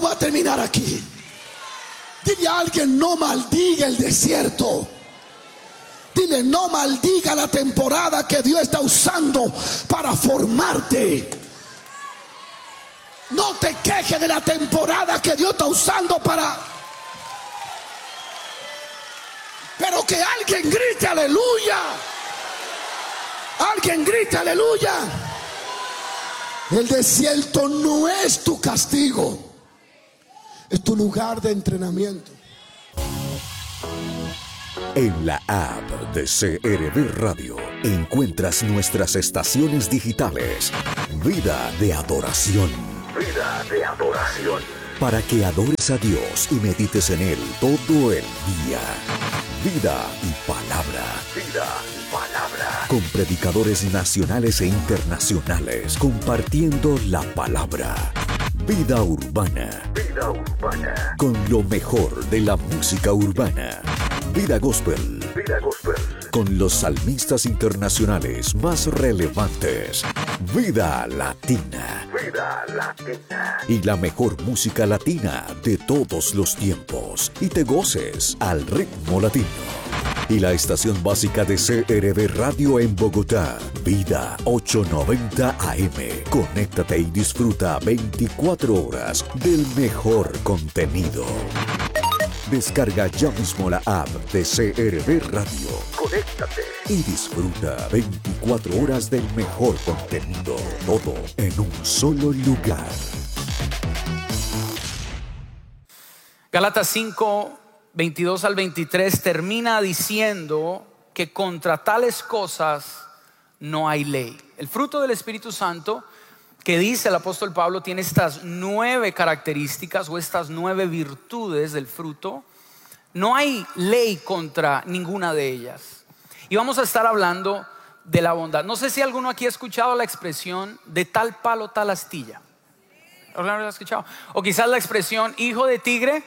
no va a terminar aquí. Dile a alguien: no maldiga el desierto. Dile: no maldiga la temporada que Dios está usando para formarte. No te quejes de la temporada que Dios está usando para... Pero que alguien grite aleluya. Alguien grite aleluya. El desierto no es tu castigo, es tu lugar de entrenamiento. En la app de CRB Radio encuentras nuestras estaciones digitales. Vida de adoración. Vida de adoración. Para que adores a Dios y medites en Él todo el día. Vida y palabra. Vida y palabra. Con predicadores nacionales e internacionales compartiendo la palabra. Vida urbana. Vida urbana. Con lo mejor de la música urbana. Vida gospel. Vida gospel. Con los salmistas internacionales más relevantes. Vida latina. Vida latina. Y la mejor música latina de todos los tiempos. Y te goces al ritmo latino. Y la estación básica de CRB Radio en Bogotá, Vida 890 AM. Conéctate y disfruta 24 horas del mejor contenido. Descarga ya mismo la app de CRB Radio. Conéctate y disfruta 24 horas del mejor contenido. Todo en un solo lugar. Gálatas 5, 22 al 23 termina diciendo que contra tales cosas no hay ley. El fruto del Espíritu Santo, que dice el apóstol Pablo, tiene estas 9 características o estas 9 virtudes del fruto. No hay ley contra ninguna de ellas. Y vamos a estar hablando de la bondad. No sé si alguno aquí ha escuchado la expresión de tal palo, tal astilla. ¿Alguno lo ha escuchado? O quizás la expresión hijo de tigre,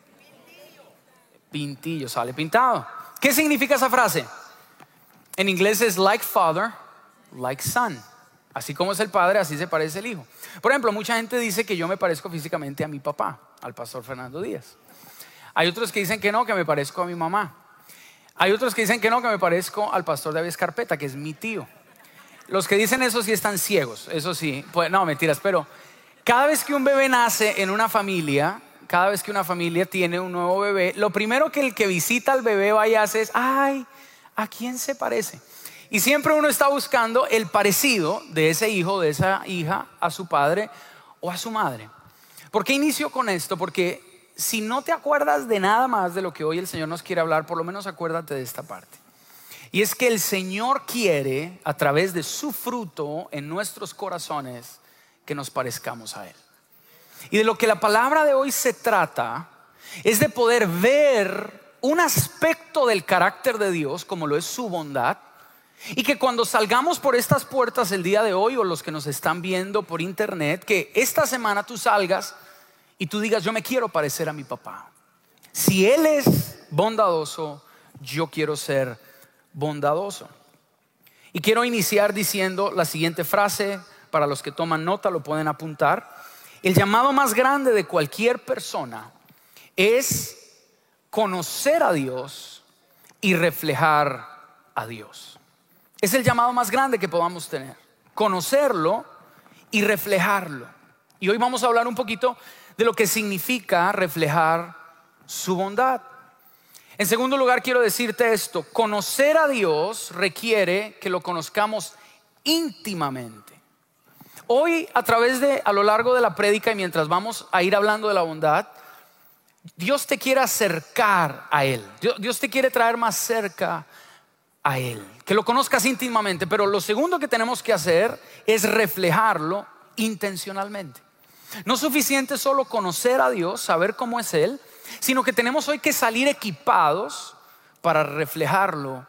pintillo, sale pintado. ¿Qué significa esa frase? En inglés es like father, like son. Así como es el padre, así se parece el hijo. Por ejemplo, mucha gente dice que yo me parezco físicamente a mi papá, al pastor Fernando Díaz. Hay otros que dicen que no, que me parezco a mi mamá. Hay otros que dicen que no, que me parezco al pastor David Escarpeta, que es mi tío. Los que dicen eso sí están ciegos, eso sí. Pues, no, mentiras, pero cada vez que un bebé nace en una familia, cada vez que una familia tiene un nuevo bebé, lo primero que el que visita al bebé vaya a hacer es: ay, ¿a quién se parece? Y siempre uno está buscando el parecido de ese hijo, de esa hija, a su padre o a su madre. ¿Por qué inicio con esto? Porque si no te acuerdas de nada más de lo que hoy el Señor nos quiere hablar, por lo menos acuérdate de esta parte. Y es que el Señor quiere, a través de su fruto en nuestros corazones, que nos parezcamos a Él. Y de lo que la palabra de hoy se trata es de poder ver un aspecto del carácter de Dios, como lo es su bondad. Y que cuando salgamos por estas puertas el día de hoy, o los que nos están viendo por internet, que esta semana tú salgas y tú digas: yo me quiero parecer a mi papá. Si Él es bondadoso, yo quiero ser bondadoso. Y quiero iniciar diciendo la siguiente frase. Para los que toman nota lo pueden apuntar. El llamado más grande de cualquier persona es conocer a Dios y reflejar a Dios. Es el llamado más grande que podamos tener: conocerlo y reflejarlo. Y hoy vamos a hablar un poquito de lo que significa reflejar su bondad. En segundo lugar, quiero decirte esto: conocer a Dios requiere que lo conozcamos íntimamente. Hoy, a lo largo de la prédica y mientras vamos a ir hablando de la bondad, Dios te quiere acercar a Él. Dios te quiere traer más cerca a Él, que lo conozcas íntimamente. Pero lo segundo que tenemos que hacer es reflejarlo intencionalmente. No es suficiente solo conocer a Dios, saber cómo es Él, sino que tenemos hoy que salir equipados para reflejarlo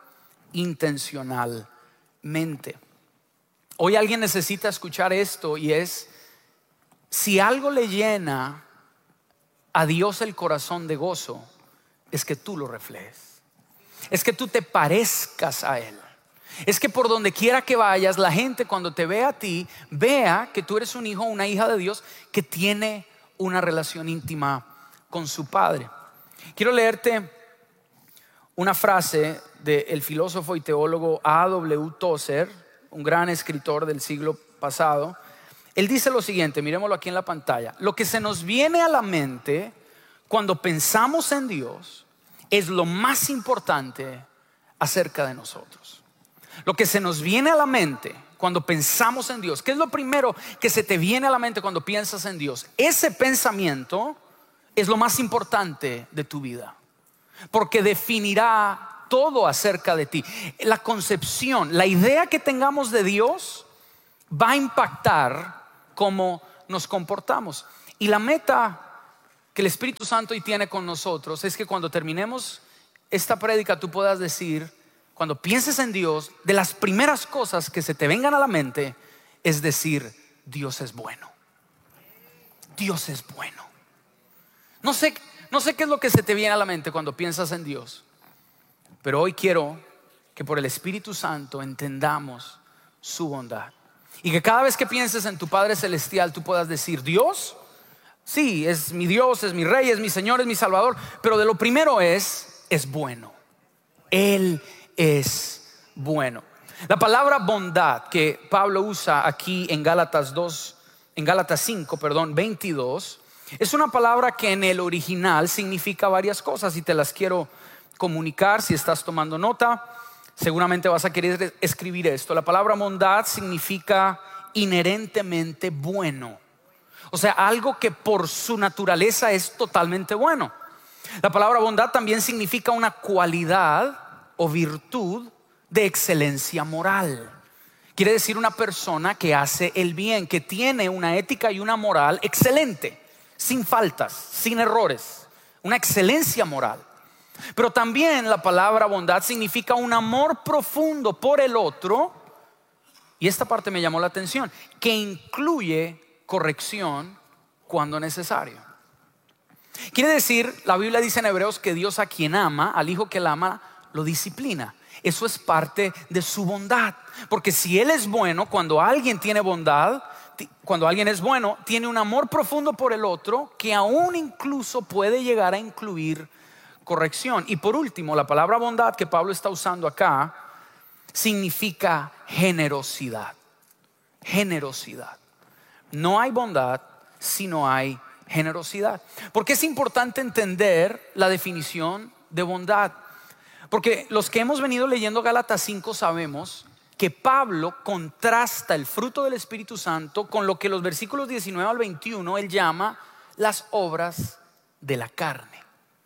intencionalmente. Hoy alguien necesita escuchar esto, y es: si algo le llena a Dios el corazón de gozo, es que tú lo reflejes. Es que tú te parezcas a Él. Es que por donde quiera que vayas, la gente cuando te vea a ti, vea que tú eres un hijo o una hija de Dios que tiene una relación íntima con su Padre. Quiero leerte una frase del filósofo y teólogo A.W. Tozer, un gran escritor del siglo pasado. Él dice lo siguiente, miremoslo aquí en la pantalla: lo que se nos viene a la mente cuando pensamos en Dios es lo más importante acerca de nosotros. Lo que se nos viene a la mente cuando pensamos en Dios, ¿qué es lo primero que se te viene a la mente cuando piensas en Dios? Ese pensamiento es lo más importante de tu vida, porque definirá todo acerca de ti. La concepción, la idea que tengamos de Dios va a impactar cómo nos comportamos. Y la meta que el Espíritu Santo hoy tiene con nosotros es que cuando terminemos esta prédica tú puedas decir, cuando pienses en Dios, de las primeras cosas que se te vengan a la mente es decir: Dios es bueno. Dios es bueno. No sé qué es lo que se te viene a la mente cuando piensas en Dios, pero hoy quiero que por el Espíritu Santo entendamos su bondad, y que cada vez que pienses en tu Padre Celestial tú puedas decir: Dios, sí, es mi Dios, es mi Rey, es mi Señor, es mi Salvador, pero de lo primero es bueno. Él es bueno. La palabra bondad que Pablo usa aquí en Gálatas 5, 22, es una palabra que en el original significa varias cosas y te las quiero comunicar. Si estás tomando nota, seguramente vas a querer escribir esto. La palabra bondad significa inherentemente bueno, o sea, algo que por su naturaleza es totalmente bueno. La palabra bondad también significa una cualidad o virtud de excelencia moral. Quiere decir una persona que hace el bien, que tiene una ética y una moral excelente, sin faltas, sin errores, una excelencia moral. Pero también la palabra bondad significa un amor profundo por el otro, y esta parte me llamó la atención, que incluye corrección cuando necesario. Quiere decir, la Biblia dice en Hebreos que Dios a quien ama, al hijo que él ama, lo disciplina. Eso es parte de su bondad, porque si Él es bueno, cuando alguien tiene bondad, cuando alguien es bueno, tiene un amor profundo por el otro que aún incluso puede llegar a incluir corrección. Y por último, la palabra bondad que Pablo está usando acá significa generosidad. Generosidad. No hay bondad si no hay generosidad. ¿Por qué es importante entender la definición de bondad? Porque los que hemos venido leyendo Gálatas 5 sabemos que Pablo contrasta el fruto del Espíritu Santo con lo que los versículos 19 al 21 él llama las obras de la carne.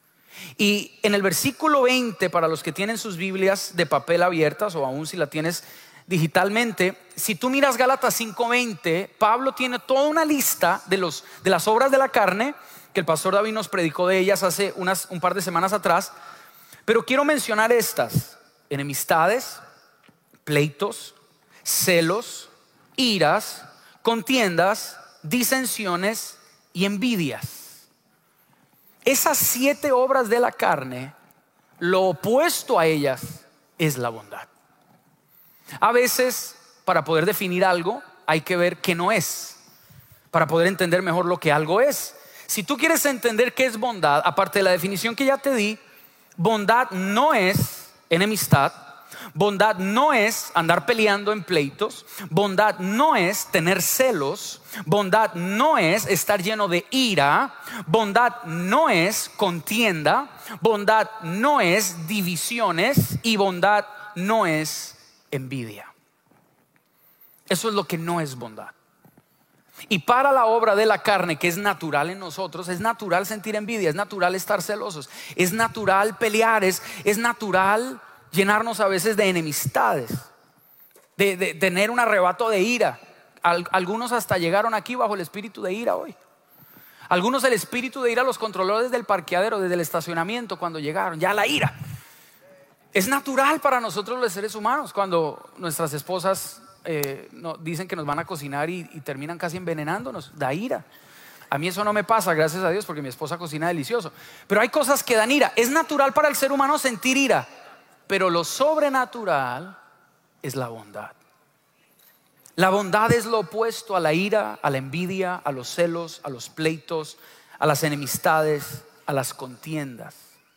Y en el versículo 20, para los que tienen sus Biblias de papel abiertas, o aún si la tienes digitalmente, si tú miras Gálatas 5:20, Pablo tiene toda una lista de las obras de la carne, que el pastor David nos predicó de ellas hace un par de semanas atrás. Pero quiero mencionar estas: enemistades, pleitos, celos, iras, contiendas, disensiones y envidias. Esas 7 obras de la carne, lo opuesto a ellas es la bondad. A veces, para poder definir algo, hay que ver qué no es, para poder entender mejor lo que algo es. Si tú quieres entender qué es bondad, aparte de la definición que ya te di, bondad no es enemistad, bondad no es andar peleando en pleitos, bondad no es tener celos, bondad no es estar lleno de ira, bondad no es contienda, bondad no es divisiones y bondad no es envidia. Eso es lo que no es bondad. Y para la obra de la carne, que es natural en nosotros, es natural sentir envidia, es natural estar celosos, es natural pelear, es natural llenarnos a veces de enemistades, de tener un arrebato de ira. Algunos hasta llegaron aquí bajo el espíritu de ira hoy. Algunos el espíritu de ira los controló desde el parqueadero, desde el estacionamiento cuando llegaron, ya la ira. Es natural para nosotros los seres humanos cuando nuestras esposas dicen que nos van a cocinar y terminan casi envenenándonos, da ira. A mí eso no me pasa, gracias a Dios, porque mi esposa cocina delicioso. Pero hay cosas que dan ira. Es natural para el ser humano sentir ira, pero lo sobrenatural es la bondad. La bondad es lo opuesto a la ira, a la envidia, a los celos, a los pleitos, a las enemistades, a las contiendas.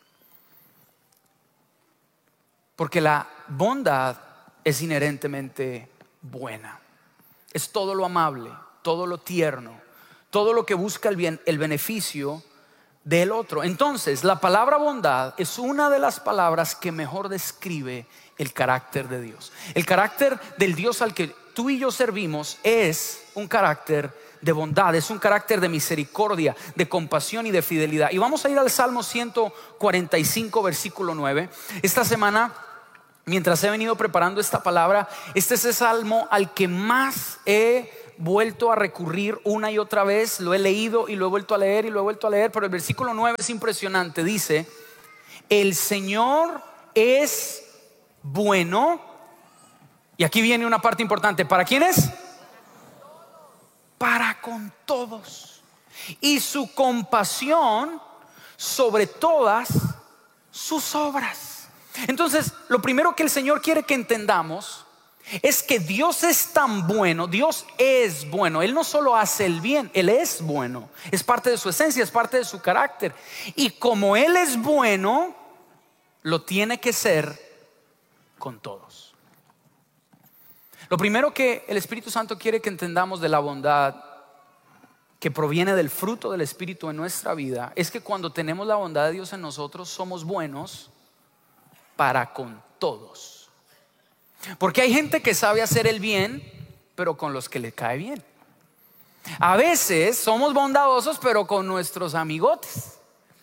Porque la bondad es inherentemente buena. Es todo lo amable, todo lo tierno, todo lo que busca el bien, el beneficio del otro. Entonces, la palabra bondad es una de las palabras que mejor describe el carácter de Dios. El carácter del Dios al que tú y yo servimos es un carácter de bondad, es un carácter de misericordia, de compasión y de fidelidad. Y vamos a ir al Salmo 145, versículo 9. Esta semana, mientras he venido preparando esta palabra, este es el salmo al que más he vuelto a recurrir una y otra vez. Lo he leído y lo he vuelto a leer y lo he vuelto a leer. Pero el versículo 9 es impresionante. Dice: el Señor es bueno. Y aquí viene una parte importante. ¿Para quién es? Para con todos. Y su compasión sobre todas sus obras. Entonces, lo primero que el Señor quiere que entendamos es que Dios es tan bueno. Dios es bueno. Él no solo hace el bien, Él es bueno. Es parte de su esencia, es parte de su carácter. Y como Él es bueno, lo tiene que ser con todos. Lo primero que el Espíritu Santo quiere que entendamos de la bondad que proviene del fruto del Espíritu en nuestra vida es que cuando tenemos la bondad de Dios en nosotros, somos buenos para con todos. Porque hay gente que sabe hacer el bien, pero con los que le cae bien. A veces somos bondadosos, pero con nuestros amigotes.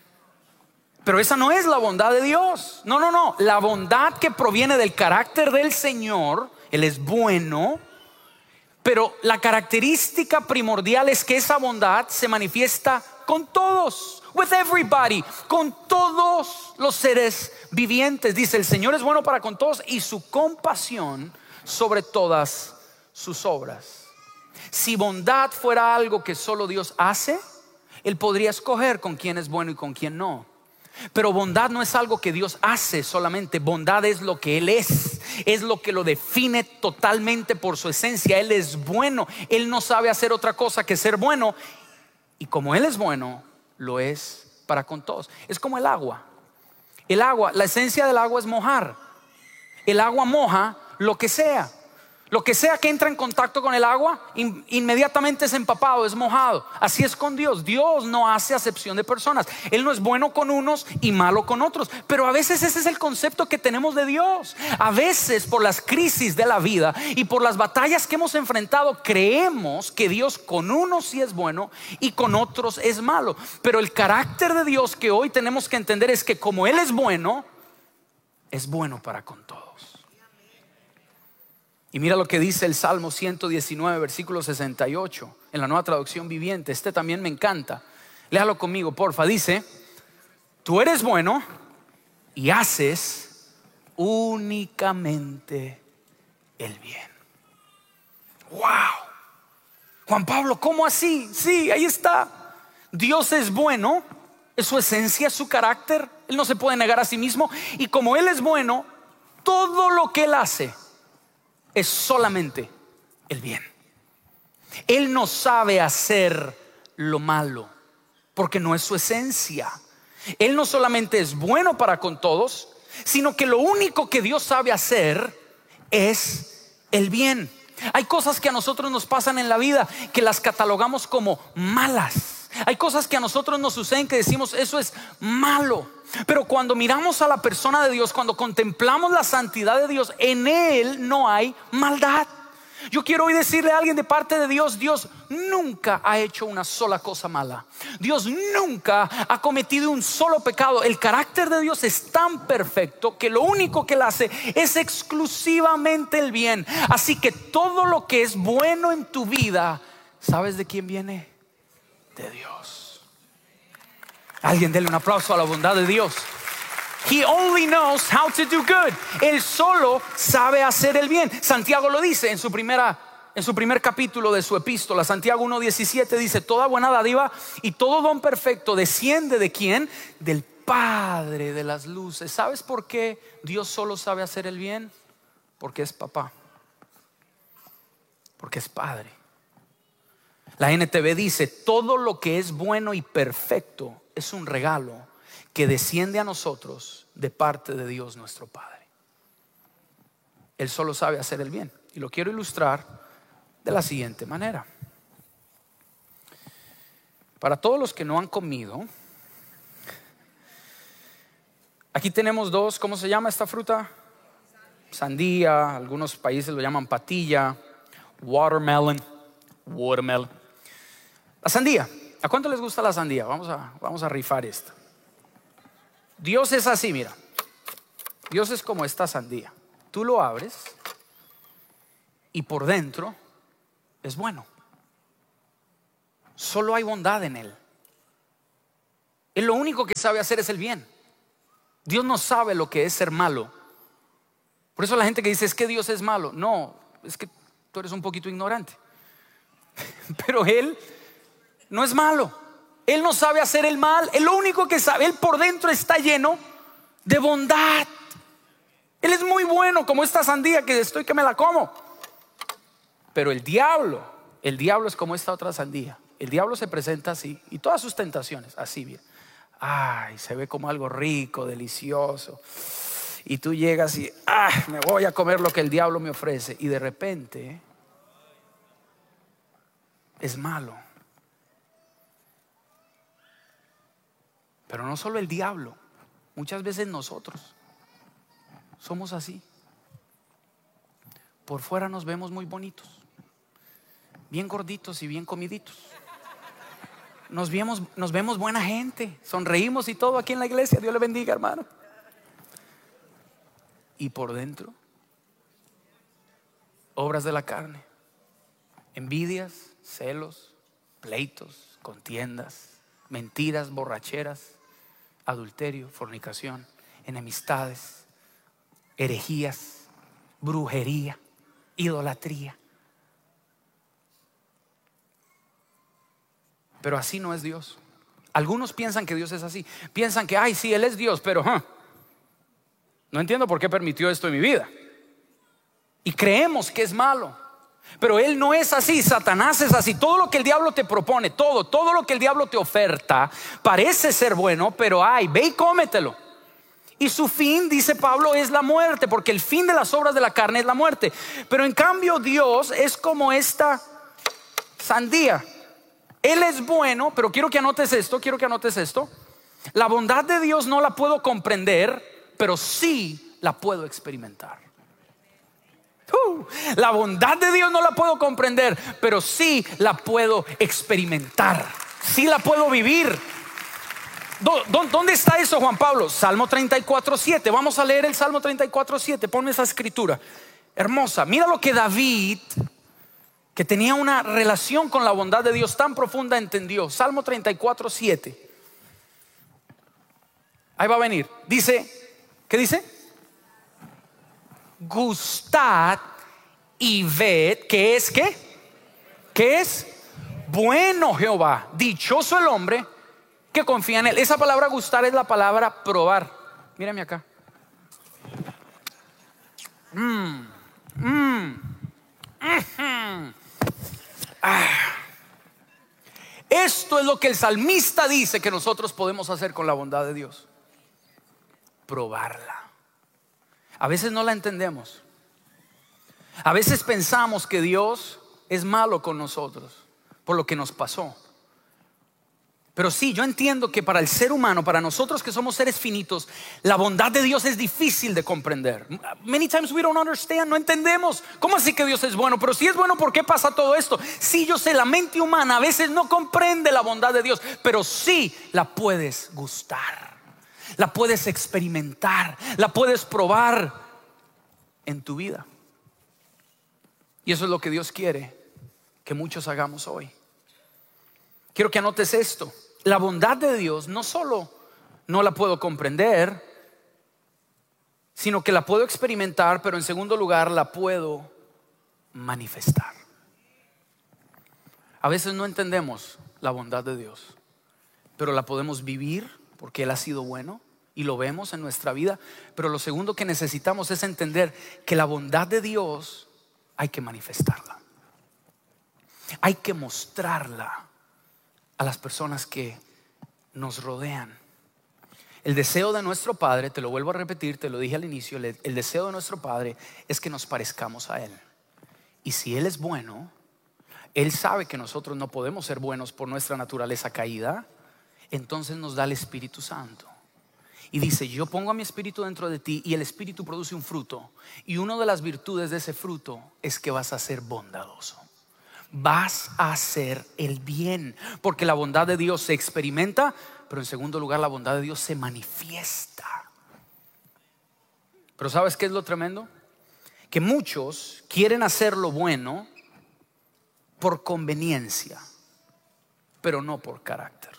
Pero esa no es la bondad de Dios. No. La bondad que proviene del carácter del Señor, Él es bueno, pero la característica primordial es que esa bondad se manifiesta con todos, with everybody, con todos los seres vivientes. Dice: el Señor es bueno para con todos y su compasión sobre todas sus obras. Si bondad fuera algo que solo Dios hace, Él podría escoger con quién es bueno y con quién no. Pero bondad no es algo que Dios hace solamente. Bondad es lo que Él es lo que lo define totalmente por su esencia. Él es bueno. Él no sabe hacer otra cosa que ser bueno. Y como Él es bueno, lo es para con todos. Es como el agua. El agua, la esencia del agua es mojar. El agua moja lo que sea. Lo que sea que entra en contacto con el agua, inmediatamente es empapado, es mojado. Así es con Dios. Dios no hace acepción de personas. Él no es bueno con unos y malo con otros. Pero a veces ese es el concepto que tenemos de Dios. A veces, por las crisis de la vida y por las batallas que hemos enfrentado, creemos que Dios con unos sí es bueno y con otros es malo. Pero el carácter de Dios que hoy tenemos que entender es que como Él es bueno para con todos. Y mira lo que dice el Salmo 119, versículo 68, en la Nueva Traducción Viviente. Este también me encanta. Léalo conmigo, porfa. Dice: tú eres bueno y haces únicamente el bien. Wow. Juan Pablo, ¿cómo así? Sí, ahí está. Dios es bueno, es su esencia, es su carácter. Él no se puede negar a sí mismo. Y como Él es bueno, todo lo que Él hace es solamente el bien. Él no sabe hacer lo malo porque no es su esencia. Él no solamente es bueno para con todos, sino que lo único que Dios sabe hacer es el bien. Hay cosas que a nosotros nos pasan en la vida que las catalogamos como malas. Hay cosas que a nosotros nos suceden que decimos: eso es malo. Pero cuando miramos a la persona de Dios, cuando contemplamos la santidad de Dios, en Él no hay maldad. Yo quiero hoy decirle a alguien de parte de Dios: Dios nunca ha hecho una sola cosa mala. Dios nunca ha cometido un solo pecado. El carácter de Dios es tan perfecto que lo único que Él hace es exclusivamente el bien. Así que todo lo que es bueno en tu vida, ¿sabes de quién viene? De Dios. Alguien dele un aplauso a la bondad de Dios. He only knows how to do good. Él solo sabe hacer el bien. Santiago lo dice en su primer capítulo de su epístola. Santiago 1:17 dice: toda buena dádiva y todo don perfecto desciende ¿de quién? Del Padre de las luces. ¿Sabes por qué Dios solo sabe hacer el bien? Porque es papá. porque es Padre. La NTV dice: todo lo que es bueno y perfecto es un regalo que desciende a nosotros de parte de Dios nuestro Padre. Él solo sabe hacer el bien. Y lo quiero ilustrar de la siguiente manera. Para todos los que no han comido, aquí tenemos dos, ¿cómo se llama esta fruta? Sandía, algunos países lo llaman patilla, watermelon. La sandía, ¿a cuánto les gusta la sandía? Vamos a rifar esto. Dios es así, mira. Dios es como esta sandía. Tú lo abres y por dentro es bueno. Solo hay bondad en él. Él lo único que sabe hacer es el bien. Dios no sabe lo que es ser malo. Por eso la gente que dice: es que Dios es malo. No, es que tú eres un poquito ignorante. Pero Él no es malo. Él no sabe hacer el mal. Él lo único que sabe, Él por dentro está lleno de bondad. Él es muy bueno, como esta sandía que estoy que me la como. Pero el diablo es como esta otra sandía. El diablo se presenta así, y todas sus tentaciones así, bien. Ay, se ve como algo rico, delicioso. Y tú llegas y me voy a comer lo que el diablo me ofrece. Y de repente es malo. Pero no solo el diablo, muchas veces nosotros somos así. Por fuera nos vemos muy bonitos, bien gorditos y bien comiditos. Nos vemos buena gente, sonreímos y todo aquí en la iglesia. Dios le bendiga, hermano. Y por dentro, obras de la carne, envidias, celos, pleitos, contiendas, mentiras, borracheras, adulterio, fornicación, enemistades, herejías, brujería, idolatría. Pero así no es Dios. Algunos piensan que Dios es así. Piensan que, ay, sí, Él es Dios, pero no entiendo por qué permitió esto en mi vida. Y creemos que es malo. Pero Él no es así. Satanás es así. Todo lo que el diablo te propone, todo lo que el diablo te oferta, parece ser bueno, pero ve y cómetelo. Y su fin, dice Pablo, es la muerte, porque el fin de las obras de la carne es la muerte. Pero en cambio Dios es como esta sandía. Él es bueno, pero quiero que anotes esto. La bondad de Dios no la puedo comprender, pero sí la puedo experimentar. La bondad de Dios no la puedo comprender, pero sí la puedo experimentar. Sí la puedo vivir. ¿Dónde está eso, Juan Pablo? Salmo 34:7. Vamos a leer el Salmo 34:7. Ponme esa escritura hermosa. Mira lo que David, que tenía una relación con la bondad de Dios tan profunda, entendió. Salmo 34:7. Ahí va a venir. Dice, ¿qué dice? Gustad y ved que es ¿qué? ¿Qué es? Bueno Jehová. Dichoso el hombre que confía en él. Esa palabra gustar es la palabra probar. Mírame acá. Esto es lo que el salmista dice que nosotros podemos hacer con la bondad de Dios. Probarla. A veces no la entendemos. A veces pensamos que Dios es malo con nosotros por lo que nos pasó. Pero sí, yo entiendo que para el ser humano, para nosotros que somos seres finitos, la bondad de Dios es difícil de comprender. Many times we don't understand, no entendemos. ¿Cómo así que Dios es bueno? Pero si es bueno, ¿por qué pasa todo esto? Sí, yo sé, la mente humana a veces no comprende la bondad de Dios, pero sí la puedes gustar, la puedes experimentar, la puedes probar en tu vida. Y eso es lo que Dios quiere que muchos hagamos hoy. Quiero que anotes esto. La bondad de Dios no solo no la puedo comprender, sino que la puedo experimentar, pero en segundo lugar la puedo manifestar. A veces no entendemos la bondad de Dios, pero la podemos vivir porque Él ha sido bueno y lo vemos en nuestra vida. Pero lo segundo que necesitamos es entender que la bondad de Dios hay que manifestarla. hay que mostrarla a las personas que nos rodean. El deseo de nuestro Padre, te lo vuelvo a repetir, te lo dije al inicio, el deseo de nuestro Padre es que nos parezcamos a Él. Y si Él es bueno, Él sabe que nosotros no podemos ser buenos por nuestra naturaleza caída, entonces nos da el Espíritu Santo. Y dice, yo pongo a mi espíritu dentro de ti y el espíritu produce un fruto. Y una de las virtudes de ese fruto es que vas a ser bondadoso. Vas a hacer el bien, porque la bondad de Dios se experimenta, pero en segundo lugar la bondad de Dios se manifiesta. Pero ¿sabes qué es lo tremendo? Que muchos quieren hacer lo bueno por conveniencia, pero no por carácter.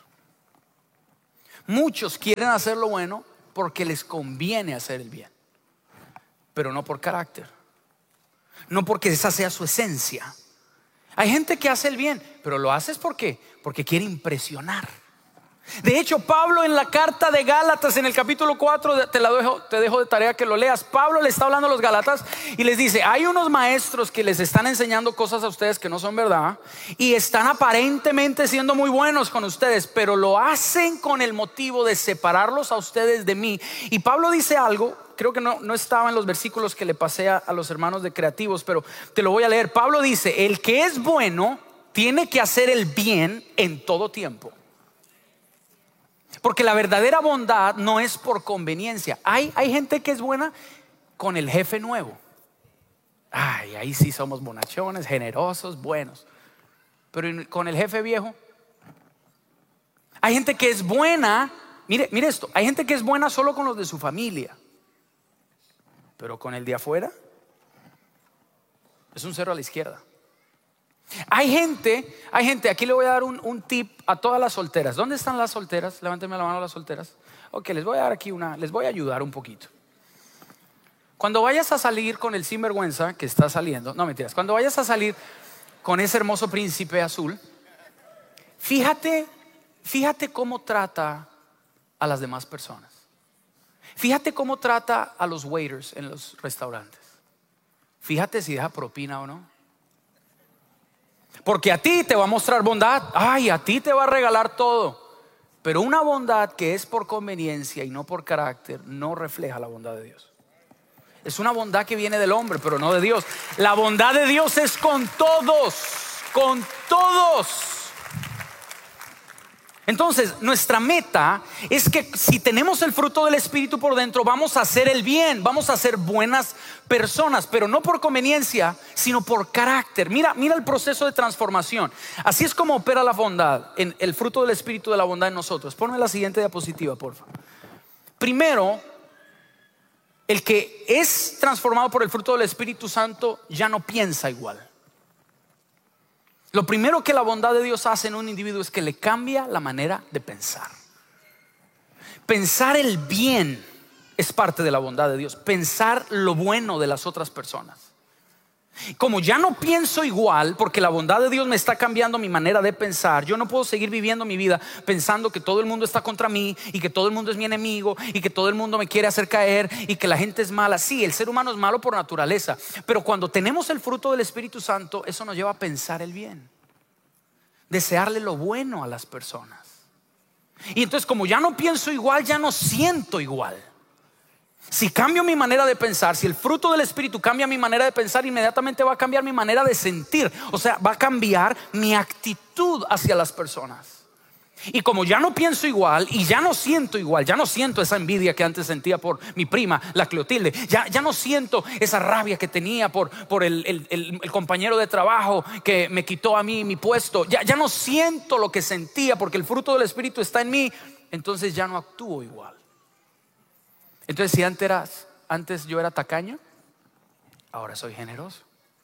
Muchos quieren hacer lo bueno porque les conviene hacer el bien, pero no por carácter, no porque esa sea su esencia. Hay gente que hace el bien, pero lo hace porque quiere impresionar. De hecho, Pablo en la carta de Gálatas en el capítulo 4, te dejo de tarea que lo leas. Pablo le está hablando a los Gálatas y les dice, hay unos maestros que les están enseñando cosas a ustedes que no son verdad y están aparentemente siendo muy buenos con ustedes, pero lo hacen con el motivo de separarlos a ustedes de mí. Y Pablo dice algo, creo que no estaba en los versículos que le pasé a los hermanos de Creativos, pero te lo voy a leer. Pablo dice, el que es bueno tiene que hacer el bien en todo tiempo. Porque la verdadera bondad no es por conveniencia. Hay gente que es buena con el jefe nuevo. Ay, ahí sí somos bonachones, generosos, buenos. Pero con el jefe viejo. Hay gente que es buena, mire esto, hay gente que es buena solo con los de su familia. Pero con el de afuera es un cero a la izquierda. Hay gente, aquí le voy a dar un tip a todas las solteras. ¿Dónde están las solteras? Levántenme la mano las solteras. Ok, les voy a dar aquí les voy a ayudar un poquito. Cuando vayas a salir con el sinvergüenza que está saliendo, no mentiras, cuando vayas a salir con ese hermoso príncipe azul, fíjate cómo trata a las demás personas. Fíjate cómo trata a los waiters en los restaurantes. Fíjate si deja propina o no. Porque a ti te va a mostrar bondad. Ay, a ti te va a regalar todo. Pero una bondad que es por conveniencia y no por carácter no refleja la bondad de Dios. Es una bondad que viene del hombre, pero no de Dios. La bondad de Dios es con todos. Con todos. Entonces, nuestra meta es que si tenemos el fruto del Espíritu por dentro, vamos a hacer el bien, vamos a ser buenas personas, pero no por conveniencia, sino por carácter. Mira el proceso de transformación. Así es como opera la bondad, en el fruto del Espíritu de la bondad en nosotros. Ponme la siguiente diapositiva, por favor. Primero, el que es transformado por el fruto del Espíritu Santo ya no piensa igual. Lo primero que la bondad de Dios hace en un individuo es que le cambia la manera de pensar. Pensar el bien es parte de la bondad de Dios. Pensar lo bueno de las otras personas. Como ya no pienso igual, porque la bondad de Dios me está cambiando mi manera de pensar, yo no puedo seguir viviendo mi vida pensando que todo el mundo está contra mí y que todo el mundo es mi enemigo y que todo el mundo me quiere hacer caer y que la gente es mala. Sí, el ser humano es malo por naturaleza, pero cuando tenemos el fruto del Espíritu Santo, eso nos lleva a pensar el bien, desearle lo bueno a las personas. Y entonces, como ya no pienso igual, ya no siento igual. Si cambio mi manera de pensar, si el fruto del Espíritu cambia mi manera de pensar, inmediatamente va a cambiar mi manera de sentir. O sea, va a cambiar mi actitud hacia las personas. Y como ya no pienso igual y ya no siento igual, ya no siento esa envidia que antes sentía por mi prima, la Cleotilde, ya no siento esa rabia que tenía por el compañero de trabajo que me quitó a mí mi puesto, ya no siento lo que sentía porque el fruto del Espíritu está en mí. Entonces ya no actúo igual. Entonces, si antes yo era tacaño, ahora soy generoso.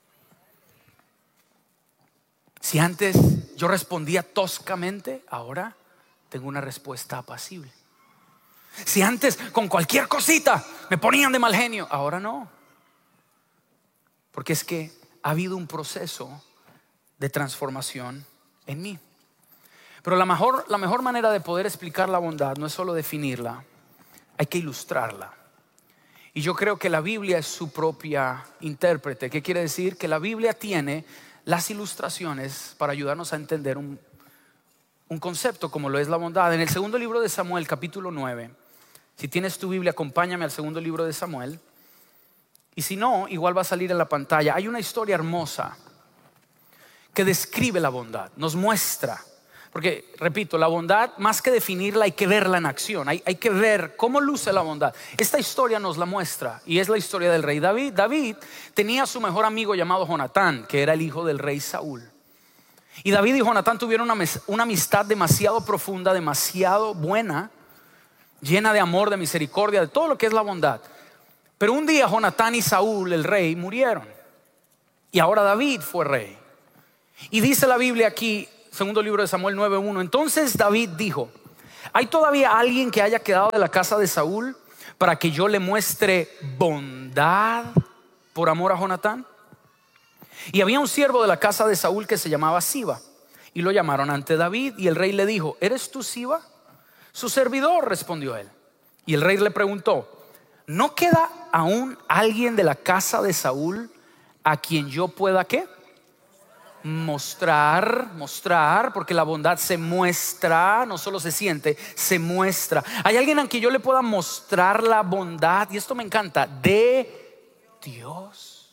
Si antes yo respondía toscamente, ahora tengo una respuesta apacible. Si antes con cualquier cosita me ponían de mal genio, ahora no. Porque es que ha habido un proceso de transformación en mí. Pero la mejor manera de poder explicar la bondad no es solo definirla, hay que ilustrarla. Y yo creo que la Biblia es su propia intérprete. ¿Qué quiere decir? Que la Biblia tiene las ilustraciones para ayudarnos a entender un concepto como lo es la bondad. En el segundo libro de Samuel, capítulo 9, si tienes tu Biblia, acompáñame al segundo libro de Samuel. Y si no, igual va a salir en la pantalla. Hay una historia hermosa que describe la bondad, nos muestra. Porque, repito, la bondad, más que definirla, hay que verla en acción. Hay que ver cómo luce la bondad. Esta historia nos la muestra y es la historia del rey David. David tenía a su mejor amigo llamado Jonatán, que era el hijo del rey Saúl. Y David y Jonatán tuvieron una amistad demasiado profunda, demasiado buena, llena de amor, de misericordia, de todo lo que es la bondad. Pero un día Jonatán y Saúl, el rey, murieron. Y ahora David fue rey. Y dice la Biblia aquí, segundo libro de Samuel 9:1. Entonces David dijo: ¿hay todavía alguien que haya quedado de la casa de Saúl para que yo le muestre bondad por amor a Jonatán? Y había un siervo de la casa de Saúl que se llamaba Siba, y lo llamaron ante David. Y el rey le dijo: ¿eres tú Siba? Su servidor, respondió él. Y el rey le preguntó: ¿no queda aún alguien de la casa de Saúl a quien yo pueda ¿qué? Mostrar, porque la bondad se muestra, no solo se siente, se muestra. ¿Hay alguien a quien yo le pueda mostrar la bondad? Y esto me encanta, de Dios.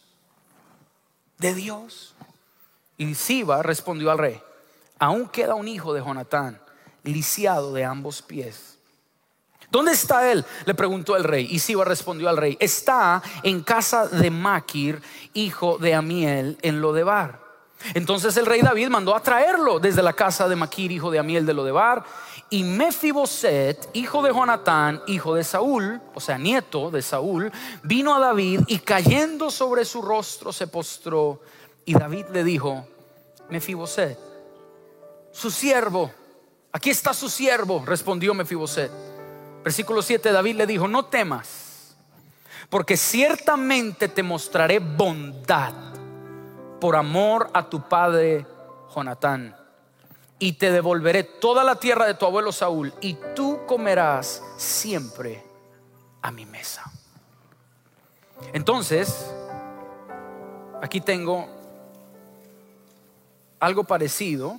De Dios. Y Siba respondió al rey: aún queda un hijo de Jonatán, lisiado de ambos pies. ¿Dónde está él?, le preguntó el rey. Y Siba respondió al rey: está en casa de Maquir, hijo de Amiel, en Lodebar. Entonces el rey David mandó a traerlo desde la casa de Maquir, hijo de Amiel de Lodebar. Y Mefiboset, hijo de Jonatán, hijo de Saúl, o sea nieto de Saúl, vino a David y cayendo sobre su rostro se postró. Y David le dijo: Mefiboset, su siervo. Aquí está su siervo, respondió Mefiboset. Versículo 7, David le dijo: no temas, porque ciertamente te mostraré bondad por amor a tu padre Jonatán, y te devolveré toda la tierra de tu abuelo Saúl, y tú comerás siempre a mi mesa. Entonces, aquí tengo algo parecido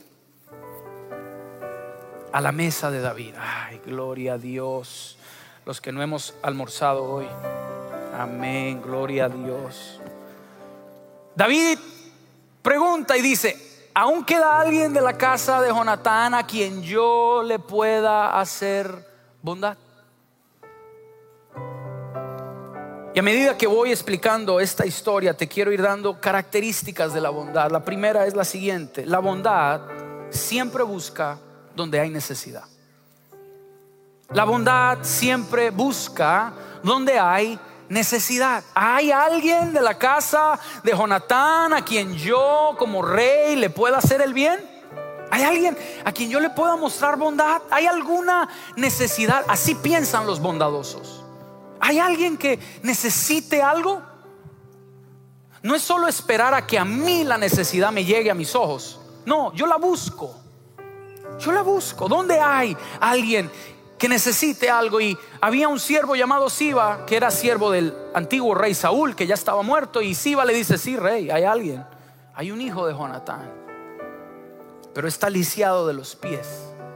a la mesa de David. Ay, gloria a Dios. Los que no hemos almorzado hoy, amén, gloria a Dios. David pregunta y dice: ¿aún queda alguien de la casa de Jonatán a quien yo le pueda hacer bondad? Y a medida que voy explicando esta historia, te quiero ir dando características de la bondad. La primera es la siguiente: la bondad siempre busca donde hay necesidad. La bondad siempre busca donde hay necesidad. ¿Hay alguien de la casa de Jonatán a quien yo como rey le pueda hacer el bien? ¿Hay alguien a quien yo le pueda mostrar bondad? ¿Hay alguna necesidad? Así piensan los bondadosos. ¿Hay alguien que necesite algo? No es solo esperar a que a mí la necesidad me llegue a mis ojos. No, yo la busco. Yo la busco. ¿Dónde hay alguien que necesite algo? Y había un siervo llamado Siba, que era siervo del antiguo rey Saúl, que ya estaba muerto. Y Siba le dice: sí, rey, hay alguien. Hay un hijo de Jonatán, pero está lisiado de los pies,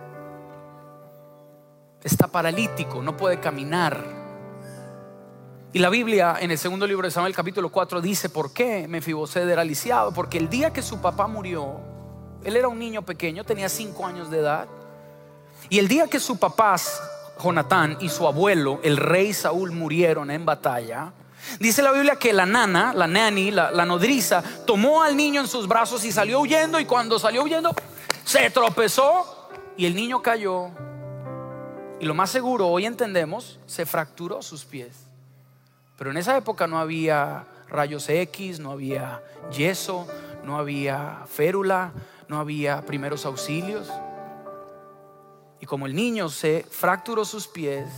está paralítico, no puede caminar. Y la Biblia en el segundo libro de Samuel, capítulo 4, dice por qué Mefiboset era lisiado. Porque el día que su papá murió, él era un niño pequeño, tenía 5 años de edad. Y el día que su papá Jonatán y su abuelo, el rey Saúl, murieron en batalla, dice la Biblia que la nodriza, tomó al niño en sus brazos y salió huyendo. Y cuando salió huyendo, se tropezó y el niño cayó. Y lo más seguro, hoy entendemos, se fracturó sus pies. Pero en esa época no había rayos X, no había yeso, no había férula, no había primeros auxilios. Y como el niño se fracturó sus pies,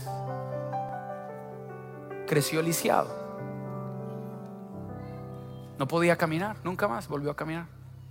creció lisiado. No podía caminar, nunca más volvió a caminar.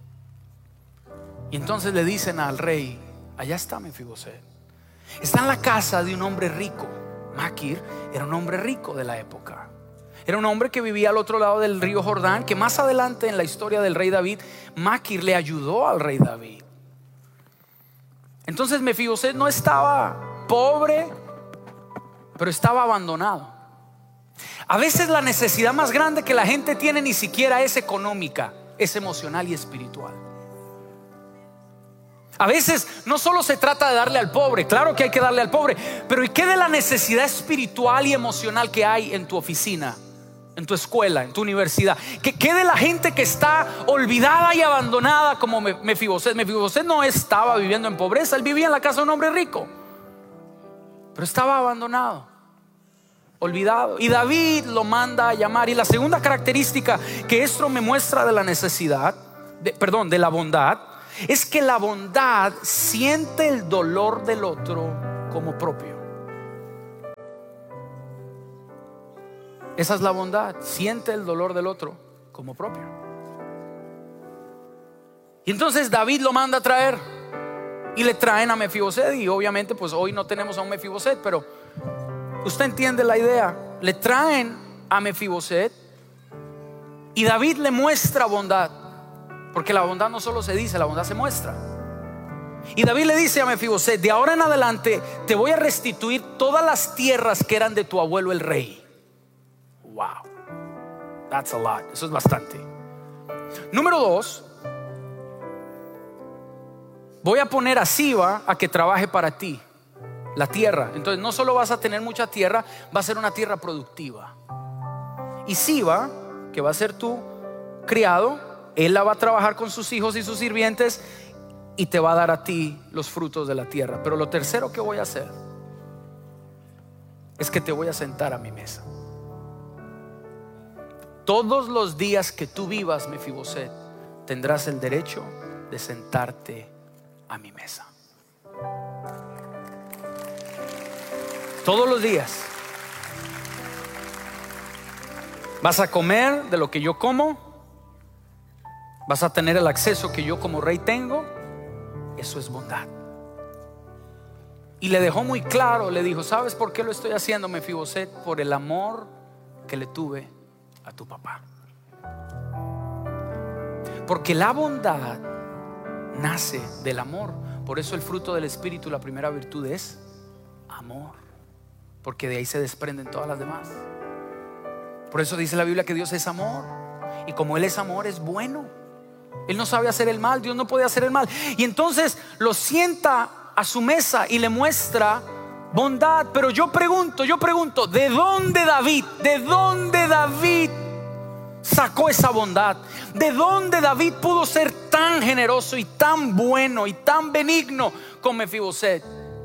Y entonces le dicen al rey: allá está Mefiboset. Está en la casa de un hombre rico. Maquir era un hombre rico de la época. Era un hombre que vivía al otro lado del río Jordán, que más adelante en la historia del rey David, Maquir le ayudó al rey David. Entonces Mefiboset no estaba pobre, pero estaba abandonado. A veces la necesidad más grande que la gente tiene ni siquiera es económica, es emocional y espiritual. A veces no solo se trata de darle al pobre, claro que hay que darle al pobre, pero ¿y qué de la necesidad espiritual y emocional que hay en tu oficina, en tu escuela, en tu universidad? ¿Qué de la gente que está olvidada y abandonada como Mefiboset? Mefiboset no estaba viviendo en pobreza, él vivía en la casa de un hombre rico, pero estaba abandonado, olvidado. Y David lo manda a llamar. Y la segunda característica que esto me muestra de la necesidad, de la bondad, es que la bondad siente el dolor del otro como propio. Esa es la bondad, siente el dolor del otro como propio. Y entonces David lo manda a traer y le traen a Mefiboset. Y obviamente pues hoy no tenemos a un Mefiboset, pero usted entiende la idea. Le traen a Mefiboset y David le muestra bondad, porque la bondad no solo se dice, la bondad se muestra. Y David le dice a Mefiboset: de ahora en adelante te voy a restituir todas las tierras que eran de tu abuelo el rey. Wow, that's a lot. Eso es bastante. Número 2, voy a poner a Siba a que trabaje para ti la tierra. Entonces no solo vas a tener mucha tierra, va a ser una tierra productiva. Y Siba, que va a ser tu criado, él la va a trabajar con sus hijos y sus sirvientes y te va a dar a ti los frutos de la tierra. Pero lo tercero que voy a hacer es que te voy a sentar a mi mesa. Todos los días que tú vivas, Mefiboset, tendrás el derecho de sentarte a mi mesa. Todos los días vas a comer de lo que yo como, vas a tener el acceso que yo como rey tengo. Eso es bondad. Y le dejó muy claro, le dijo: ¿sabes por qué lo estoy haciendo, Mefiboset? Por el amor que le tuve a tu papá. Porque la bondad nace del amor. Por eso el fruto del Espíritu, la primera virtud, es amor, porque de ahí se desprenden todas las demás. Por eso dice la Biblia que Dios es amor, y como Él es amor, es bueno. Él no sabe hacer el mal, Dios no puede hacer el mal. Y entonces lo sienta a su mesa y le muestra bondad. Pero yo pregunto, ¿de dónde David sacó esa bondad? ¿De dónde David pudo ser tan generoso y tan bueno y tan benigno con Mefiboset?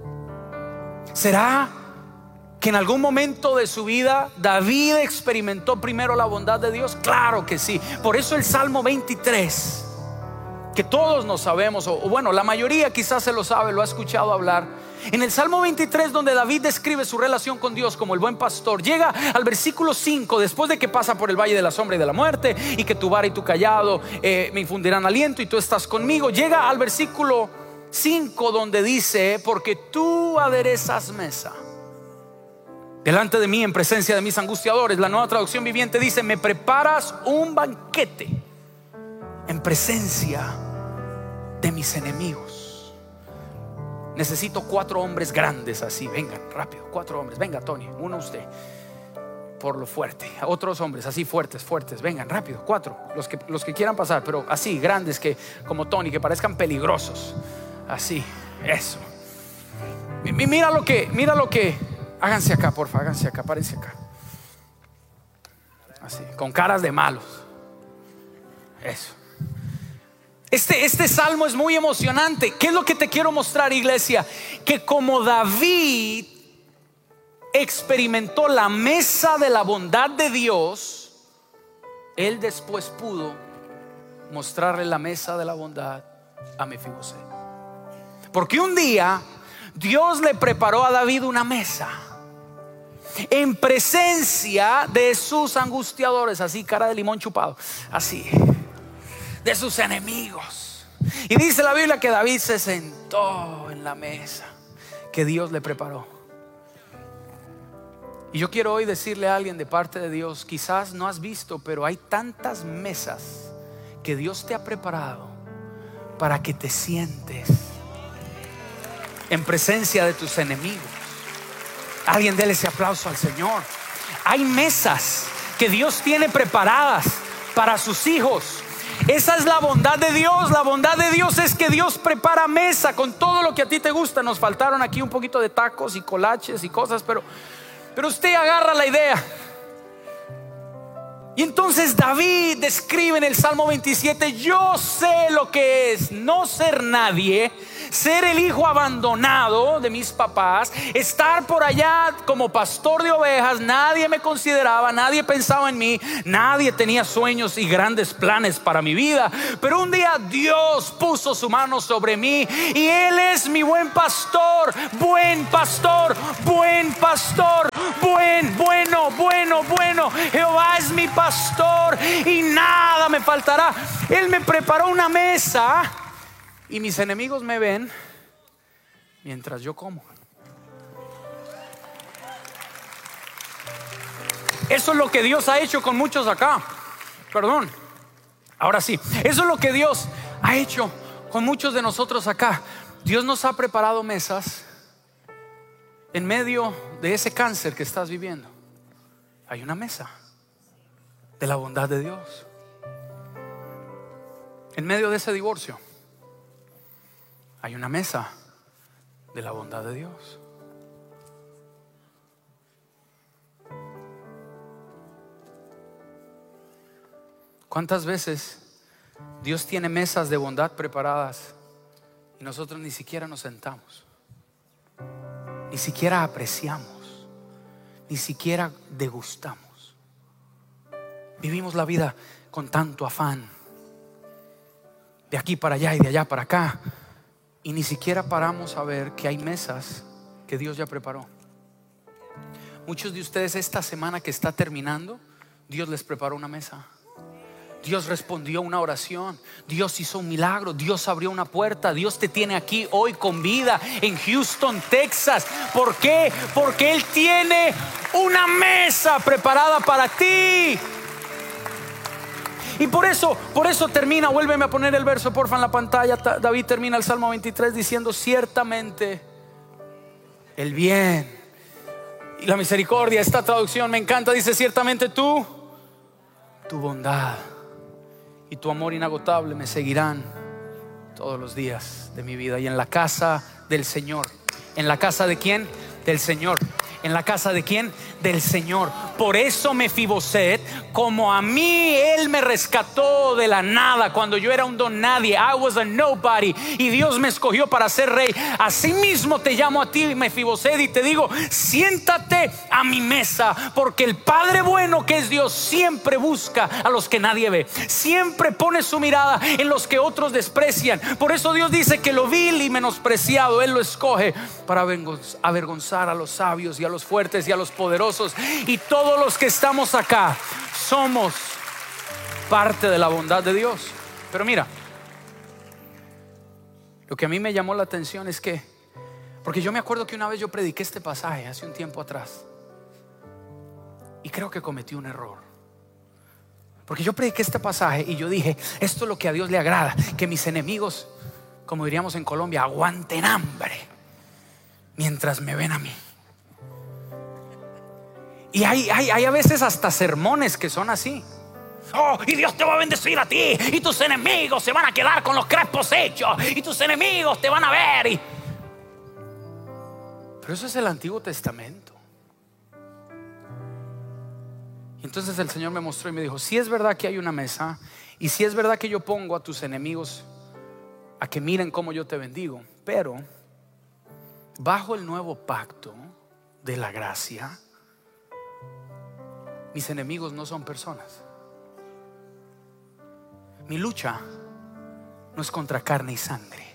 ¿Será que en algún momento de su vida David experimentó primero la bondad de Dios? Claro que sí. Por eso el Salmo 23, que todos nos sabemos, o bueno, la mayoría quizás se lo sabe, lo ha escuchado hablar. En el Salmo 23, donde David describe su relación con Dios como el buen pastor, llega al versículo 5, después de que pasa por el valle de la sombra y de la muerte, y que tu vara y tu callado me infundirán aliento, y tú estás conmigo. Llega al versículo 5, donde dice: porque tú aderezas mesa delante de mí en presencia de mis angustiadores. La Nueva Traducción Viviente dice: me preparas un banquete en presencia de mis enemigos. Necesito 4 hombres grandes así. Vengan rápido, 4 hombres. Venga, Tony, uno usted, por lo fuerte. Otros hombres así fuertes. Vengan rápido, 4, los que quieran pasar, pero así grandes, que como Tony, que parezcan peligrosos. Así, eso. Mira lo que háganse acá, porfa, háganse acá, párense acá. Así, con caras de malos. Eso. Este salmo es muy emocionante. ¿Qué es lo que te quiero mostrar, iglesia? Que como David experimentó la mesa de la bondad de Dios, él después pudo mostrarle la mesa de la bondad a Mefiboset. Porque un día Dios le preparó a David una mesa en presencia de sus angustiadores, así, cara de limón chupado, así, de sus enemigos. Y dice la Biblia que David se sentó en la mesa que Dios le preparó. Y yo quiero hoy decirle a alguien de parte de Dios, quizás no has visto, pero hay tantas mesas que Dios te ha preparado para que te sientes en presencia de tus enemigos. Alguien déle ese aplauso al Señor. Hay mesas que Dios tiene preparadas para sus hijos. Esa es la bondad de Dios. La bondad de Dios es que Dios prepara mesa con todo lo que a ti te gusta. Nos faltaron aquí un poquito de tacos y colaches y cosas, pero usted agarra la idea. Y entonces David describe en el Salmo 27: yo sé lo que es no ser nadie, ser el hijo abandonado de mis papás, estar por allá como pastor de ovejas. Nadie me consideraba, nadie pensaba en mí, nadie tenía sueños y grandes planes para mi vida. Pero un día Dios puso su mano sobre mí y Él es mi buen pastor, buen pastor, buen pastor, bueno. Jehová es mi pastor y nada me faltará. Él me preparó una mesa y mis enemigos me ven mientras yo como. Eso es lo que Dios ha hecho con muchos acá. Perdón, ahora sí. Eso es lo que Dios ha hecho con muchos de nosotros acá. Dios nos ha preparado mesas en medio de ese cáncer que estás viviendo. Hay una mesa de la bondad de Dios. En medio de ese divorcio hay una mesa de la bondad de Dios. ¿Cuántas veces Dios tiene mesas de bondad preparadas y nosotros ni siquiera nos sentamos, ni siquiera apreciamos, ni siquiera degustamos? Vivimos la vida con tanto afán, de aquí para allá y de allá para acá, y ni siquiera paramos a ver que hay mesas que Dios ya preparó. Muchos de ustedes esta semana que está terminando, Dios les preparó una mesa. Dios respondió una oración, Dios hizo un milagro, Dios abrió una puerta. Dios te tiene aquí hoy con vida en Houston, Texas. ¿Por qué? Porque Él tiene una mesa preparada para ti. Y por eso termina, vuélveme a poner el verso porfa en la pantalla. David termina el Salmo 23 diciendo: ciertamente el bien y la misericordia. Esta traducción me encanta, dice: ciertamente tu bondad y tu amor inagotable me seguirán todos los días de mi vida. Y en la casa del Señor. ¿En la casa de quién? Del Señor. ¿En la casa de quién? Del Señor. Por eso Mefiboset, como a mí Él me rescató de la nada cuando yo era un don nadie, I was a nobody, y Dios me escogió para ser rey, asimismo te llamo a ti, Mefiboset, y te digo: siéntate a mi mesa, porque el Padre bueno que es Dios siempre busca a los que nadie ve, siempre pone su mirada en los que otros desprecian. Por eso Dios dice que lo vil y menospreciado Él lo escoge para avergonzar a los sabios y a los fuertes y a los poderosos. Y todos los que estamos acá somos parte de la bondad de Dios. Pero mira, lo que a mí me llamó la atención es que, porque yo me acuerdo que una vez yo prediqué este pasaje hace un tiempo atrás y creo que cometí un error, porque yo prediqué este pasaje y yo dije: esto es lo que a Dios le agrada, que mis enemigos, como diríamos en Colombia, aguanten hambre mientras me ven a mí. Y hay a veces hasta sermones que son así. Oh, y Dios te va a bendecir a ti, y tus enemigos se van a quedar con los crespos hechos, y tus enemigos te van a ver. Pero eso es el Antiguo Testamento. Y entonces el Señor me mostró y me dijo: si es verdad que hay una mesa, y si es verdad que yo pongo a tus enemigos a que miren cómo yo te bendigo, pero bajo el nuevo pacto de la gracia, mis enemigos no son personas. Mi lucha no es contra carne y sangre.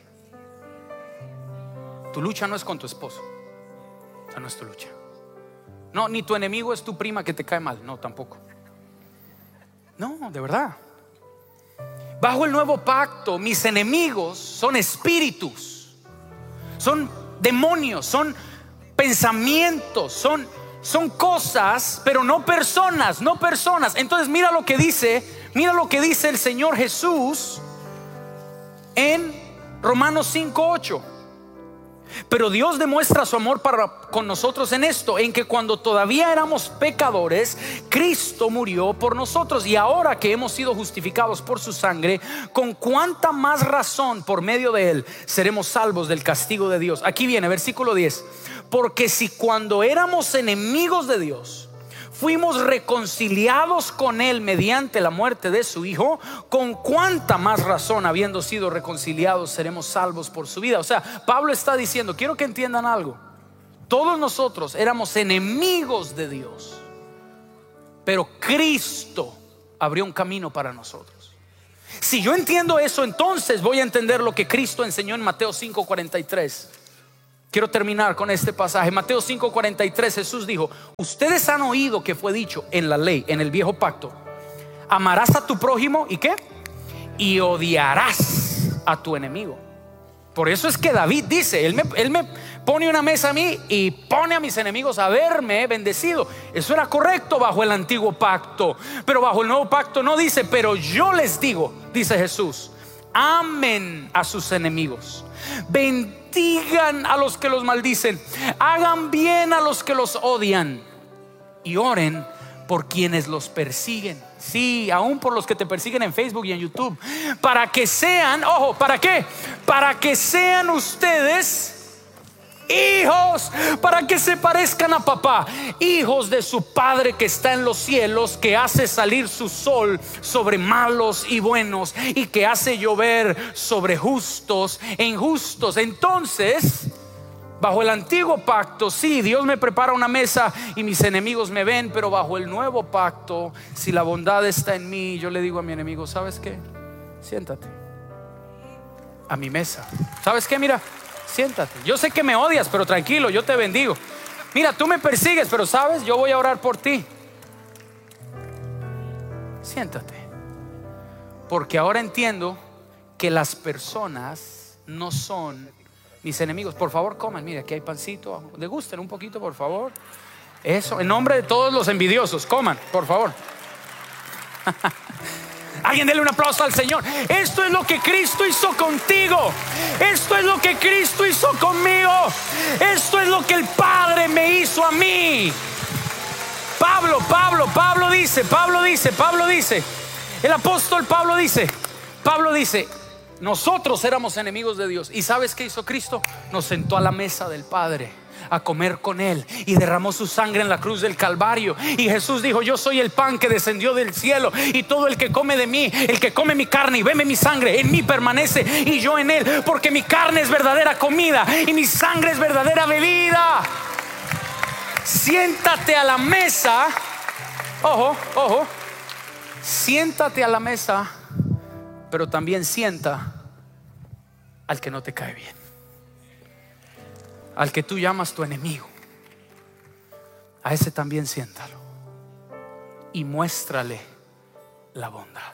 Tu lucha no es con tu esposo. Esa no es tu lucha. No, ni tu enemigo es tu prima que te cae mal. No, tampoco. No, de verdad. Bajo el nuevo pacto, mis enemigos son espíritus, son demonios, son pensamientos, son Son cosas, pero no personas, no personas. Entonces mira lo que dice el Señor Jesús en Romanos 5:8. Pero Dios demuestra su amor con nosotros en esto, en que cuando todavía éramos pecadores, Cristo murió por nosotros. Y ahora que hemos sido justificados por su sangre, con cuánta más razón por medio de él seremos salvos del castigo de Dios. Aquí viene versículo 10. Porque si cuando éramos enemigos de Dios fuimos reconciliados con él mediante la muerte de su hijo, con cuánta más razón, habiendo sido reconciliados, seremos salvos por su vida. O sea, Pablo está diciendo, quiero que entiendan algo. Todos nosotros éramos enemigos de Dios, pero Cristo abrió un camino para nosotros. Si yo entiendo eso, entonces voy a entender lo que Cristo enseñó en Mateo 5:43. Quiero terminar con este pasaje. Mateo 5:43, Jesús dijo: ustedes han oído que fue dicho en la ley, en el viejo pacto, amarás a tu prójimo y ¿qué? Y odiarás a tu enemigo. Por eso es que David dice, él me pone una mesa a mí y pone a mis enemigos a verme bendecido. Eso era correcto bajo el antiguo pacto, pero bajo el nuevo pacto no dice. Pero yo les digo, dice Jesús, amen a sus enemigos, bendigan a los que los maldicen, hagan bien a los que los odian y oren por quienes los persiguen. Sí, aún por los que te persiguen en Facebook y en YouTube, para que sean, ojo, ¿para qué? Para que sean ustedes hijos, para que se parezcan a papá, hijos de su Padre que está en los cielos, que hace salir su sol sobre malos y buenos, y que hace llover sobre justos e injustos. Entonces, bajo el antiguo pacto, sí, Dios me prepara una mesa y mis enemigos me ven. Pero bajo el nuevo pacto, si la bondad está en mí, yo le digo a mi enemigo: ¿sabes qué? Siéntate a mi mesa. ¿Sabes qué? Mira, siéntate. Yo sé que me odias, pero tranquilo, yo te bendigo. Mira, tú me persigues, pero sabes, yo voy a orar por ti. Siéntate. Porque ahora entiendo que las personas no son mis enemigos. Por favor, coman. Mira, aquí hay pancito. Degusten un poquito, por favor. Eso, en nombre de todos los envidiosos, coman, por favor. Alguien dele un aplauso al Señor. Esto es lo que Cristo hizo contigo. Esto es lo que Cristo hizo conmigo. Esto es lo que el Padre me hizo a mí. Pablo dice, el apóstol Pablo dice, nosotros éramos enemigos de Dios. ¿Y sabes qué hizo Cristo? Nos sentó a la mesa del Padre a comer con él y derramó su sangre en la cruz del Calvario. Y Jesús dijo: yo soy el pan que descendió del cielo, y todo el que come de mí, el que come mi carne y bebe mi sangre, en mí permanece y yo en él, porque mi carne es verdadera comida y mi sangre es verdadera bebida. Siéntate a la mesa. Ojo, siéntate a la mesa, pero también sienta al que no te cae bien, al que tú llamas tu enemigo. A ese también siéntalo y muéstrale la bondad.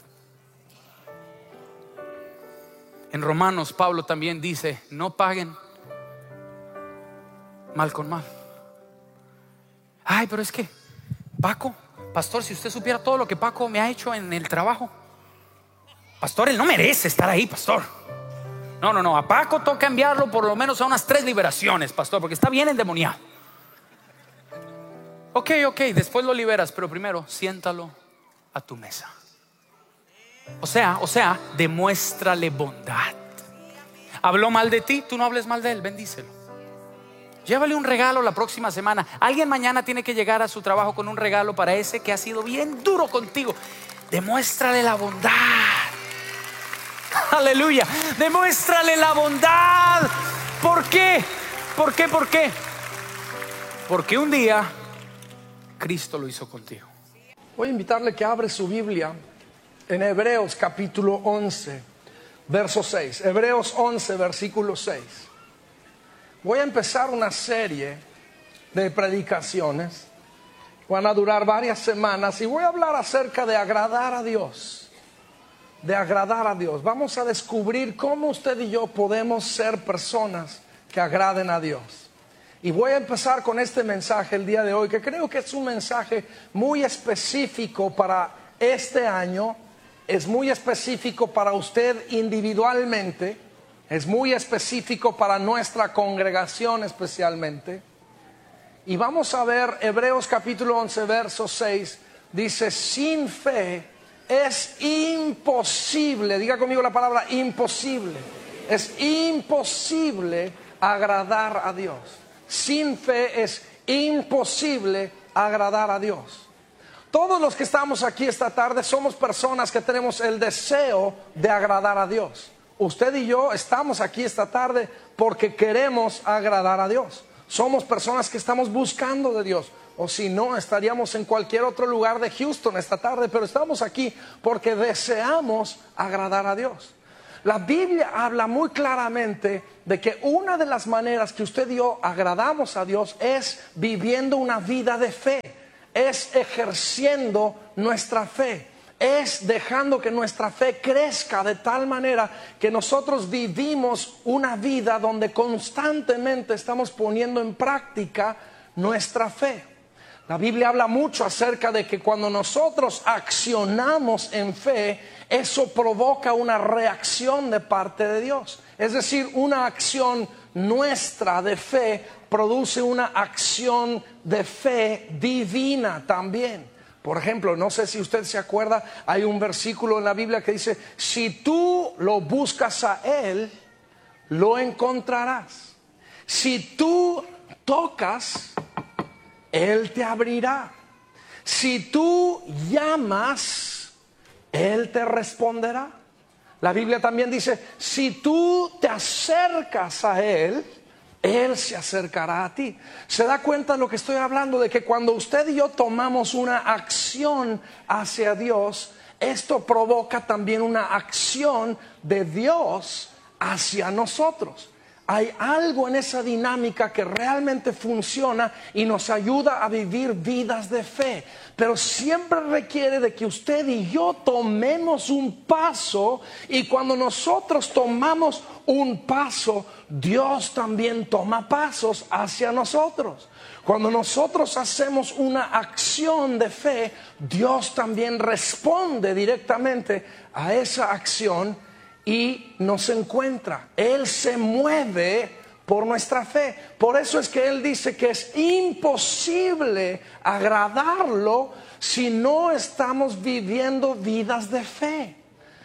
En Romanos, Pablo también dice: no paguen mal con mal. Ay, pero es que pastor, si usted supiera todo lo que Paco me ha hecho en el trabajo, pastor, él no merece estar ahí, pastor. No, a Paco toca enviarlo por lo menos a unas 3 liberaciones, pastor, porque está bien endemoniado. Ok, después lo liberas, pero primero siéntalo a tu mesa. O sea, demuéstrale bondad. Habló mal de ti, tú no hables mal de él, bendícelo. Llévale un regalo la próxima semana. Alguien mañana tiene que llegar a su trabajo con un regalo para ese que ha sido bien duro contigo. Demuéstrale la bondad. Aleluya. Demuéstrale la bondad. ¿Por qué? Porque un día Cristo lo hizo contigo. Voy a invitarle que abre su Biblia en Hebreos capítulo 11, verso 6. Hebreos 11, versículo 6. Voy a empezar una serie de predicaciones. Van a durar varias semanas y voy a hablar acerca de agradar a Dios. De agradar a Dios. Vamos a descubrir cómo usted y yo podemos ser personas que agraden a Dios. Y voy a empezar con este mensaje el día de hoy, que creo que es un mensaje muy específico para este año, es muy específico para usted individualmente, es muy específico para nuestra congregación especialmente. Y vamos a ver Hebreos capítulo 11, verso 6, dice: sin fe es imposible, diga conmigo la palabra imposible, es imposible agradar a Dios. Sin fe es imposible agradar a Dios. Todos los que estamos aquí esta tarde somos personas que tenemos el deseo de agradar a Dios. Usted y yo estamos aquí esta tarde porque queremos agradar a Dios. Somos personas que estamos buscando de Dios. O si no, estaríamos en cualquier otro lugar de Houston esta tarde, pero estamos aquí porque deseamos agradar a Dios. La Biblia habla muy claramente de que una de las maneras que usted y yo agradamos a Dios es viviendo una vida de fe, es ejerciendo nuestra fe, es dejando que nuestra fe crezca de tal manera que nosotros vivimos una vida donde constantemente estamos poniendo en práctica nuestra fe. La Biblia habla mucho acerca de que cuando nosotros accionamos en fe, eso provoca una reacción de parte de Dios. Es decir, una acción nuestra de fe produce una acción de fe divina también. Por ejemplo, no sé si usted se acuerda, hay un versículo en la Biblia que dice: si tú lo buscas a Él, lo encontrarás. Si tú tocas, Él te abrirá. Si tú llamas, Él te responderá. La Biblia también dice: si tú te acercas a Él, Él se acercará a ti. ¿Se da cuenta de lo que estoy hablando? De que cuando usted y yo tomamos una acción hacia Dios, esto provoca también una acción de Dios hacia nosotros. Hay algo en esa dinámica que realmente funciona y nos ayuda a vivir vidas de fe. Pero siempre requiere de que usted y yo tomemos un paso. Y cuando nosotros tomamos un paso, Dios también toma pasos hacia nosotros. Cuando nosotros hacemos una acción de fe, Dios también responde directamente a esa acción y nos encuentra. Él se mueve por nuestra fe. Por eso es que Él dice que es imposible agradarlo si no estamos viviendo vidas de fe.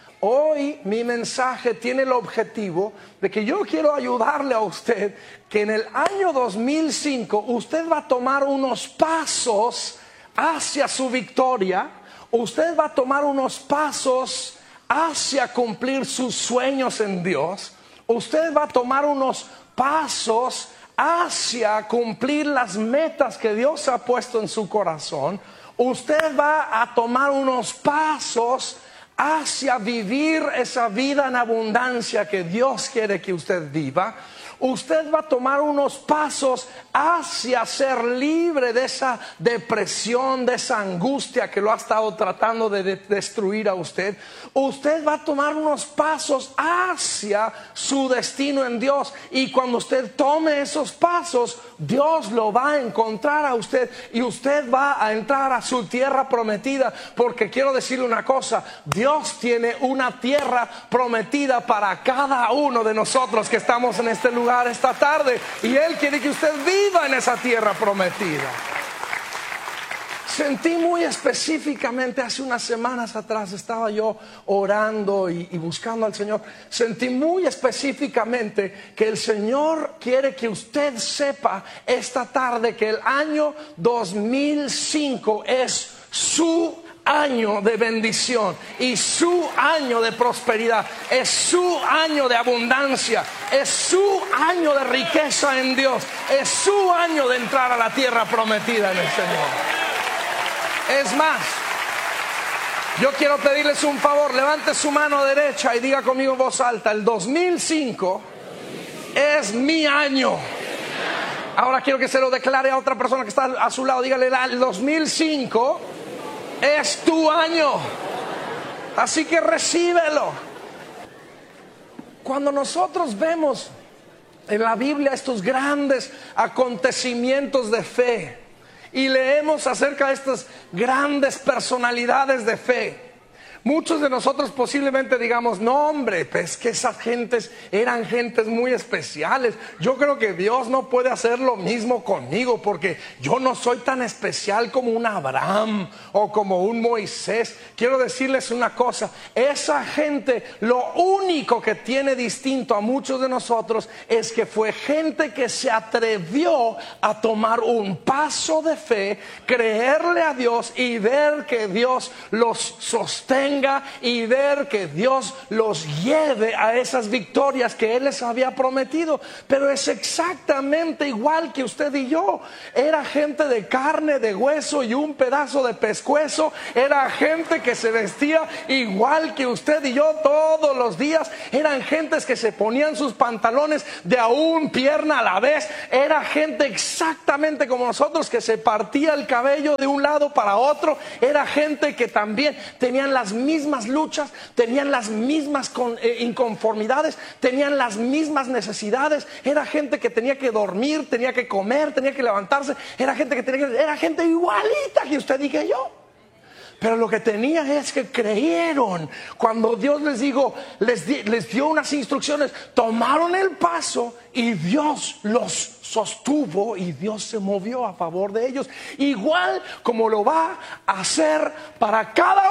Hoy mi mensaje tiene el objetivo de que yo quiero ayudarle a usted que en el año 2005 usted va a tomar unos pasos hacia su victoria. Usted va a tomar unos pasos hacia cumplir sus sueños en Dios. Usted va a tomar unos pasos hacia cumplir las metas que Dios ha puesto en su corazón. Usted va a tomar unos pasos hacia vivir esa vida en abundancia que Dios quiere que usted viva. Usted va a tomar unos pasos hacia ser libre de esa depresión, de esa angustia que lo ha estado tratando de destruir a usted. Usted va a tomar unos pasos hacia su destino en Dios. Y cuando usted tome esos pasos, Dios lo va a encontrar a usted y usted va a entrar a su tierra prometida. Porque quiero decirle una cosa: Dios tiene una tierra prometida para cada uno de nosotros que estamos en este lugar esta tarde, y Él quiere que usted viva en esa tierra prometida. Sentí muy específicamente, hace unas semanas atrás estaba yo orando y buscando al Señor. Sentí muy específicamente que el Señor quiere que usted sepa esta tarde que el año 2005 es su año de bendición y su año de prosperidad, es su año de abundancia, es su año de riqueza en Dios, es su año de entrar a la tierra prometida en el Señor. Es más, yo quiero pedirles un favor: levante su mano derecha y diga conmigo en voz alta: el 2005 es mi año. Ahora quiero que se lo declare a otra persona que está a su lado. Dígale: el 2005 es tu año. Así que recíbelo. Cuando nosotros vemos en la Biblia estos grandes acontecimientos de fe y leemos acerca de estas grandes personalidades de fe. Muchos de nosotros posiblemente digamos, no hombre, pues que esas gentes eran gentes muy especiales. Yo creo que Dios no puede hacer lo mismo conmigo porque yo no soy tan especial como un Abraham o como un Moisés. Quiero decirles una cosa, esa gente lo único que tiene distinto a muchos de nosotros es que fue gente que se atrevió a tomar un paso de fe, creerle a Dios y ver que Dios los sostenga y ver que Dios los lleve a esas victorias que Él les había prometido. Pero es exactamente igual que usted y yo. Era gente de carne, de hueso y un pedazo de pescuezo. Era gente que se vestía igual que usted y yo todos los días. Eran gentes que se ponían sus pantalones de a un pierna a la vez. Era gente exactamente como nosotros que se partía el cabello de un lado para otro. Era gente que también tenían las mismas luchas, tenían las mismas inconformidades, tenían las mismas necesidades. Era gente que tenía que dormir, tenía que comer, tenía que levantarse. Era gente era gente igualita que usted y que yo. Pero lo que tenía es que creyeron. Cuando Dios les dio unas instrucciones, tomaron el paso y Dios los sostuvo y Dios se movió a favor de ellos. Igual como lo va a hacer para cada